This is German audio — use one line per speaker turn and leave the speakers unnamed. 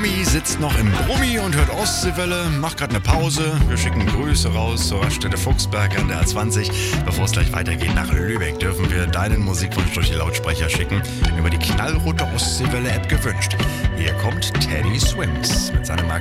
Tommy sitzt noch im Brummi und hört Ostseewelle, macht gerade eine Pause. Wir schicken Grüße raus zur Raststätte Fuchsberg an der A20. Bevor es gleich weitergeht nach Lübeck, dürfen wir deinen Musikwunsch durch die Lautsprecher schicken. Über die knallrote Ostseewelle-App gewünscht. Hier kommt Teddy Swims mit seinem